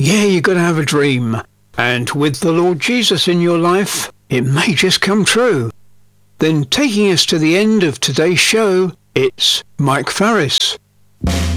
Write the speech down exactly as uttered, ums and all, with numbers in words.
Yeah, you got to have a dream. And with the Lord Jesus in your life, it may just come true. Then taking us to the end of today's show, it's Mike Farris.